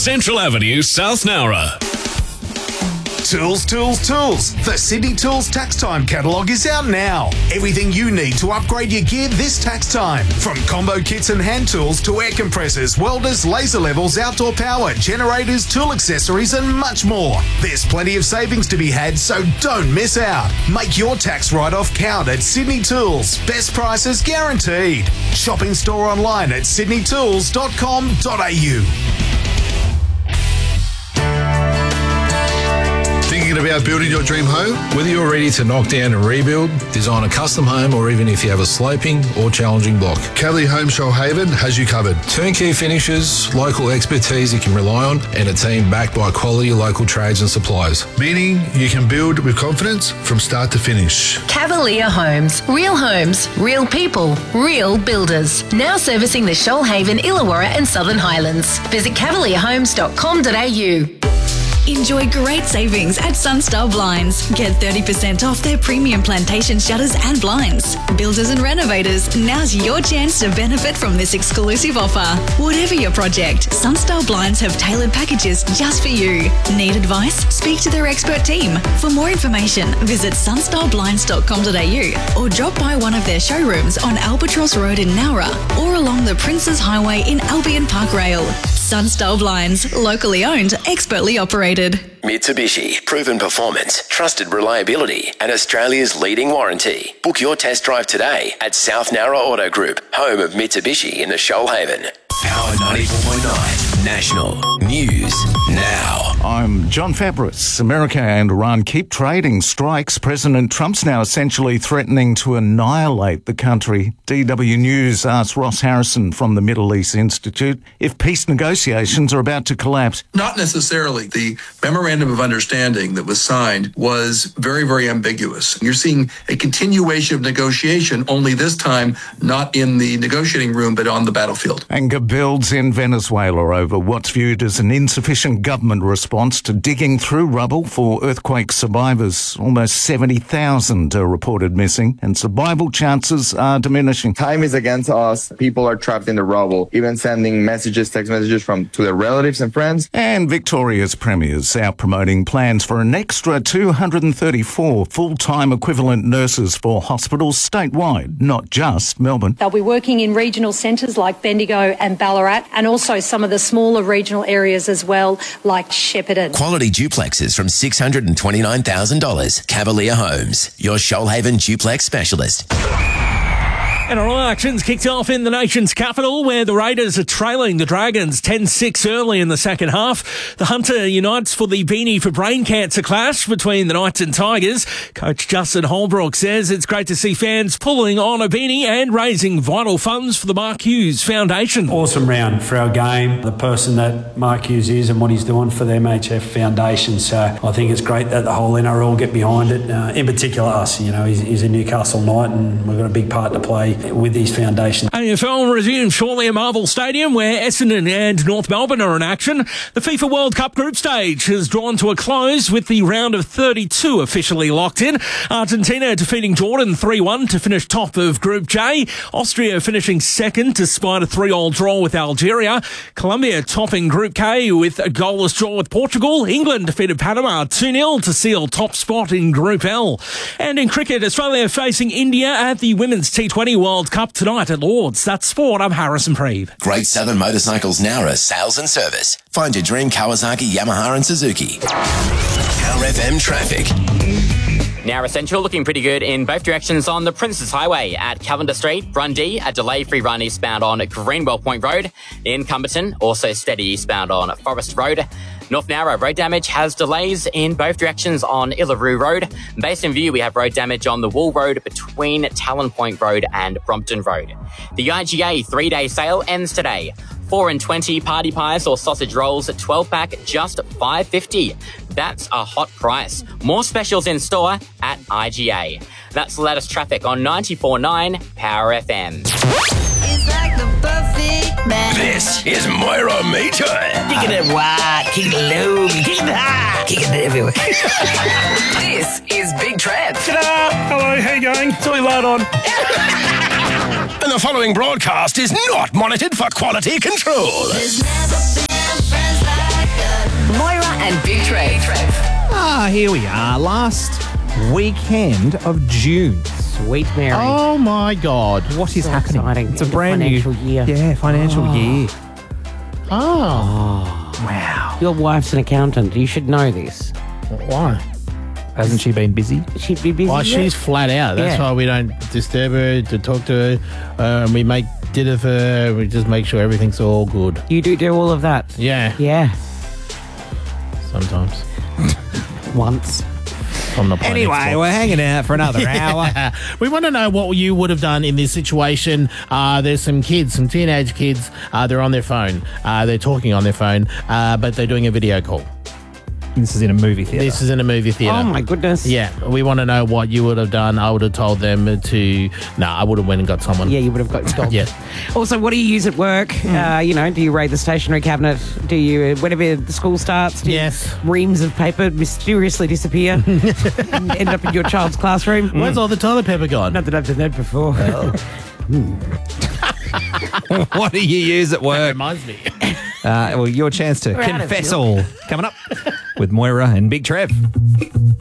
Central Avenue, South Nowra. Tools, tools, tools. The Sydney Tools Tax Time catalogue is out now. Everything you need to upgrade your gear this tax time. From combo kits and hand tools to air compressors, welders, laser levels, outdoor power, generators, tool accessories and much more. There's plenty of savings to be had, so don't miss out. Make your tax write-off count at Sydney Tools. Best prices guaranteed. Shop in store online at sydneytools.com.au. Thinking about building your dream home? Whether you're ready to knock down and rebuild, design a custom home, or even if you have a sloping or challenging block, Cavalier Home Shoalhaven has you covered. turnkey finishes, local expertise you can rely on, and a team backed by quality local trades and suppliers. Meaning you can build with confidence from start to finish. Cavalier Homes, real people, real builders. Now servicing the Shoalhaven, Illawarra and Southern Highlands. Visit cavalierhomes.com.au. Enjoy great savings at Sunstar Blinds. Get 30% off their premium plantation shutters and blinds. Builders and renovators, now's your chance to benefit from this exclusive offer. Whatever your project, Sunstar Blinds have tailored packages just for you. Need advice? Speak to their expert team. For more information, visit sunstarBlinds.com.au or drop by one of their showrooms on Albatross Road in Nowra or along the Princes Highway in Albion Park Rail. Sunstar Blinds, locally owned, expertly operated. Mitsubishi, proven performance, trusted reliability, and Australia's leading warranty. Book your test drive today at South Nowra Auto Group, home of Mitsubishi in the Shoalhaven. Power 94.9 National News Now. I'm John Fabris. America and Iran keep trading strikes. President Trump's now essentially threatening to annihilate the country. DW News asked Ross Harrison from the Middle East Institute if peace negotiations are about to collapse. Not necessarily. The memorandum of understanding that was signed was very, very ambiguous. You're seeing a continuation of negotiation, only this time not in the negotiating room, but on the battlefield. Anger builds in Venezuela over what's viewed as an insufficient government response to digging through rubble for earthquake survivors. Almost 70,000 are reported missing, and survival chances are diminishing. Time is against us. People are trapped in the rubble, even sending messages, text messages to their relatives and friends. And Victoria's Premier's out promoting plans for an extra 234 full-time equivalent nurses for hospitals statewide, not just Melbourne. They'll be working in regional centres like Bendigo and Ballarat, and also some of the smaller regional areas as well, like Shepparton. Quality duplexes from $629,000. Cavalier Homes, your Shoalhaven duplex specialist. NRL actions kicked off in the nation's capital, where the Raiders are trailing the Dragons 10-6 early in the second half. The Hunter unites for the Beanie for Brain Cancer clash between the Knights and Tigers. Coach Justin Holbrook says it's great to see fans pulling on a beanie and raising vital funds for the Mark Hughes Foundation. Awesome round for our game, the person that Mark Hughes is and what he's doing for the MHF Foundation. So I think it's great that the whole NRL get behind it, in particular us. You know, he's a Newcastle Knight and we've got a big part to play with these foundations. AFL resumes shortly at Marvel Stadium, where Essendon and North Melbourne are in action. The FIFA World Cup group stage has drawn to a close with the round of 32 officially locked in. Argentina defeating Jordan 3-1 to finish top of Group J. Austria finishing second despite a 3-all draw with Algeria. Colombia topping Group K with a goalless draw with Portugal. England defeated Panama 2-0 to seal top spot in Group L. And in cricket, Australia facing India at the Women's T20 World Cup tonight at Lords. That's sport. I'm Harrison Preeve. Great Southern Motorcycles Nowra sales and service. Find your dream Kawasaki, Yamaha and Suzuki. Power FM traffic. Nowra Central looking pretty good in both directions on the Princes Highway at Cavender Street, Grundy, a delay-free run eastbound on Greenwell Point Road. In Cumberton, also steady eastbound on Forest Road. North Nowra road damage has delays in both directions on Illaroo Road. Based in View, we have road damage on the Wool Road between Talon Point Road and Brompton Road. The IGA 3-day sale ends today. 4 and 20 party pies or sausage rolls at 12-pack, just $5.50. That's a hot price. More specials in store at IGA. That's the latest traffic on 94.9 Power FM. It's like the perfect man. This is Moira Meter. Kick it wide, kick it low, kick it high, kick it everywhere. This is Big Trev. Ta-da! Hello, how you going? It's all light on. And the following broadcast is not monitored for quality control. There's never been friends like Here we are. Last weekend of June. Sweet Mary. Oh my God. What is happening? Exciting. It's a End of brand financial new year. Yeah, financial year. Oh. Wow. Your wife's an accountant. You should know this. Why? Hasn't she been busy? She'd be busy. Well, she's flat out. That's why we don't disturb her, to talk to her. We make dinner for her. We just make sure everything's all good. You do all of that? Yeah. Yeah. Sometimes. Once. I'm not Anyway, we're hanging out for another hour. We want to know what you would have done in this situation. There's some kids, some teenage kids. They're on their phone. They're talking on their phone, but they're doing a video call. This is in a movie theatre. This is in a movie theatre. Oh, my goodness. Yeah, we want to know what you would have done. I would have told them to... No, I would have went and got someone. Yeah, you would have got dog. Yeah. Also, what do you use at work? Do you raid the stationery cabinet? Do you, whenever the school starts, do reams of paper mysteriously disappear and end up in your child's classroom? Where's all the toilet paper gone? Not that I've done that before. What do you use at work? That reminds me. Well, your chance to We're out of confess milk. all coming up with Moira and Big Trev.